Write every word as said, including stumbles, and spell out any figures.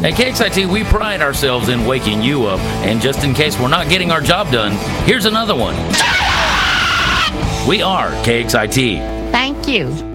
At K X I T, we pride ourselves in waking you up, and just in case we're not getting our job done, here's another one. We are K X I T. Thank you.